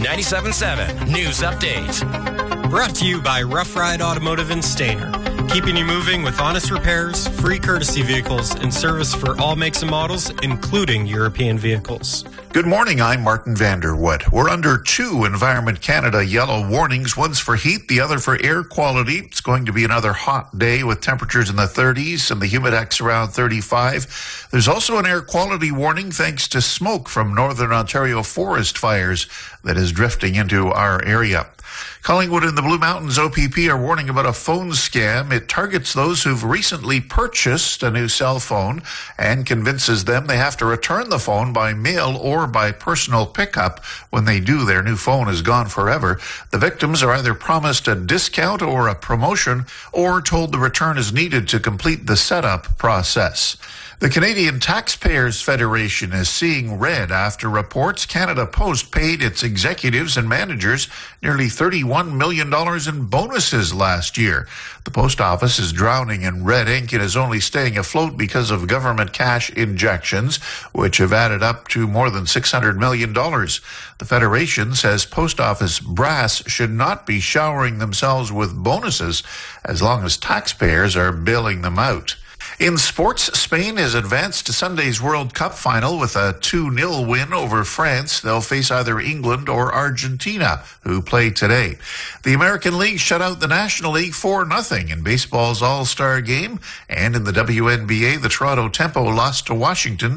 97.7 News Update. Brought to you by Rough Ride Automotive in Stayner. Keeping you moving with honest repairs, free courtesy vehicles, and service for all makes and models, including European vehicles. Good morning, I'm Martin Vanderwood. We're under two Environment Canada yellow warnings. One's for heat, the other for air quality. It's going to be another hot day with temperatures in the 30s and the humidex around 35. There's also an air quality warning thanks to smoke from Northern Ontario forest fires that is drifting into our area. Collingwood and the Blue Mountains OPP are warning about a phone scam. It targets those who've recently purchased a new cell phone and convinces them they have to return the phone by mail or by personal pickup. When they do, their new phone is gone forever. The victims are either promised a discount or a promotion or told the return is needed to complete the setup process. The Canadian Taxpayers Federation is seeing red after reports Canada Post paid its executives and managers nearly $31 million in bonuses last year. The post office is drowning in red ink and is only staying afloat because of government cash injections, which have added up to more than $600 million. The Federation says post office brass should not be showering themselves with bonuses as long as taxpayers are bailing them out. In sports, Spain has advanced to Sunday's World Cup final with a 2-0 win over France. They'll face either England or Argentina, who play today. The American League shut out the National League 4-0 in baseball's All-Star game. And in the WNBA, the Toronto Tempo lost to Washington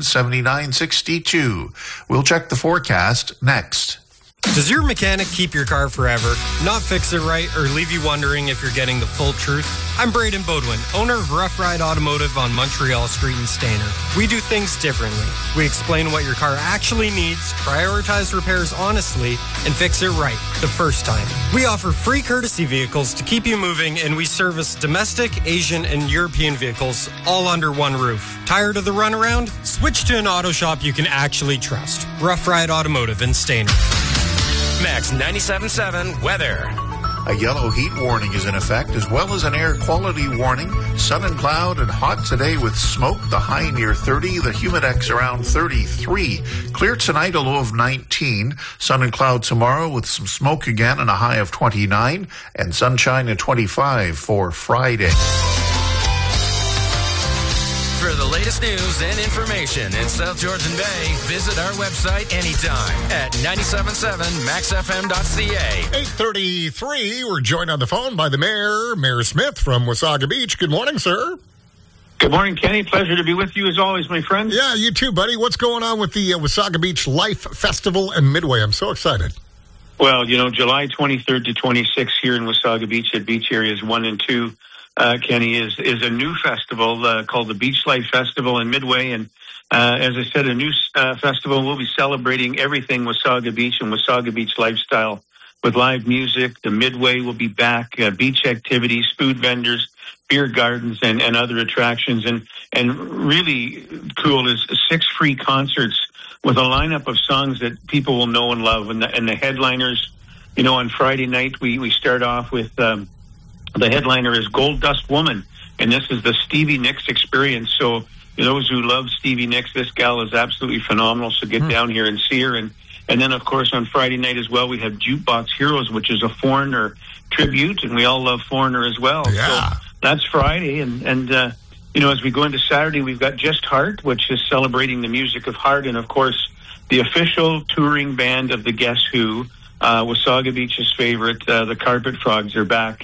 79-62. We'll check the forecast next. Does your mechanic keep your car forever, not fix it right, or leave you wondering if you're getting the full truth? I'm Braden Bodwin, owner of Rough Ride Automotive on Montreal Street in Stayner. We do things differently. We explain what your car actually needs, prioritize repairs honestly, and fix it right the first time. We offer free courtesy vehicles to keep you moving, and we service domestic, Asian, and European vehicles all under one roof. Tired of the runaround? Switch to an auto shop you can actually trust. Rough Ride Automotive in Stayner. Max 97.7 weather. A yellow heat warning is in effect, as well as an air quality warning. Sun and cloud and hot today with smoke, the high near 30, the humidex around 33. Clear tonight, a low of 19. Sun and cloud tomorrow with some smoke again and a high of 29. And sunshine at 25 for Friday. For the latest news and information in South Georgian Bay, visit our website anytime at 977maxfm.ca. 8:33, we're joined on the phone by the mayor, Mayor Smith from Wasaga Beach. Good morning, sir. Good morning, Kenny. Pleasure to be with you as always, my friend. Yeah, you too, buddy. What's going on with the Wasaga Beach Life Festival and Midway? I'm so excited. Well, July 23rd to 26th here in Wasaga Beach at Beach Areas 1 and 2. Kenny, is a new festival called the Beach Life Festival in Midway. And as I said, a new festival. We'll be celebrating everything Wasaga Beach and Wasaga Beach lifestyle with live music. The Midway will be back, beach activities, food vendors, beer gardens, and other attractions. And really cool is 6 free concerts with a lineup of songs that people will know and love. And the headliners, on Friday night, we start off with... the headliner is Gold Dust Woman, and this is the Stevie Nicks experience. So those who love Stevie Nicks, this gal is absolutely phenomenal, so get down here and see her. And then, of course, on Friday night as well, we have Jukebox Heroes, which is a Foreigner tribute, and we all love Foreigner as well. Yeah. So that's Friday, and as we go into Saturday, we've got Just Heart, which is celebrating the music of Heart, and, of course, the official touring band of the Guess Who, Wasaga Beach's favorite, the Carpet Frogs, are back.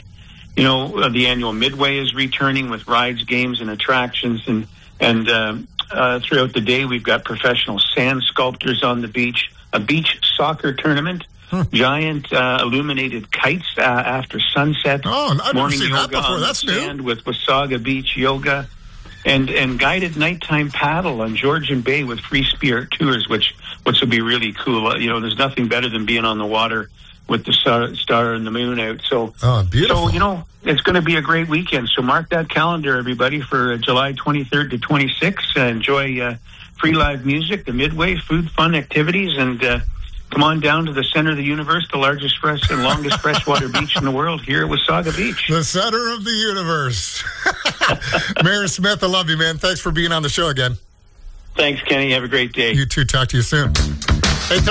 The annual Midway is returning with rides, games, and attractions. And throughout the day, we've got professional sand sculptors on the beach, a beach soccer tournament, giant illuminated kites after sunset. Oh, I've never seen that before. That's new. With Wasaga Beach Yoga and guided nighttime paddle on Georgian Bay with free spirit tours, which will be really cool. There's nothing better than being on the water with the star and the moon out. So, beautiful. So, it's going to be a great weekend. So mark that calendar, everybody, for July 23rd to 26th. Enjoy free live music, the Midway, food, fun activities, and come on down to the center of the universe, the largest and longest freshwater beach in the world here at Wasaga Beach. The center of the universe. Mayor Smith, I love you, man. Thanks for being on the show again. Thanks, Kenny. Have a great day. You too. Talk to you soon.